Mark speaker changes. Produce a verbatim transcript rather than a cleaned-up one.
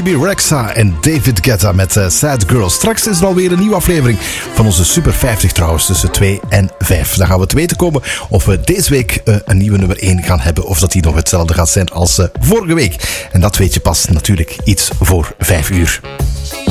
Speaker 1: Bibi Rexha en David Guetta met uh, Sad Girl. Straks is er alweer een nieuwe aflevering van onze Super vijftig trouwens, tussen twee en vijf. Dan gaan we te weten komen of we deze week uh, een nieuwe nummer één gaan hebben of dat die nog hetzelfde gaat zijn als uh, vorige week. En dat weet je pas natuurlijk iets voor vijf uur.